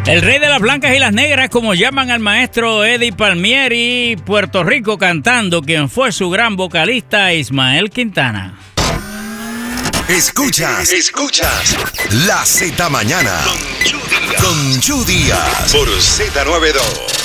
El rey de las blancas y las negras, como llaman al maestro Eddie Palmieri, Puerto Rico cantando, quien fue su gran vocalista, Ismael Quintana. Escuchas La Z Mañana con Yu Díaz por Z92.